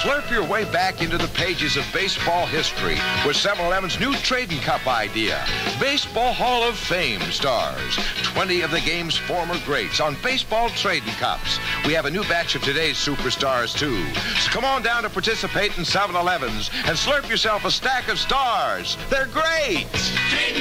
Slurp your way back into the pages of baseball history with 7-Eleven's new Trading Cup idea. Baseball Hall of Fame stars. 20 of the game's former greats on baseball trading cups. We have a new batch of today's superstars, too. So come on down to participate in 7-Eleven's and slurp yourself a stack of stars. They're great! Trading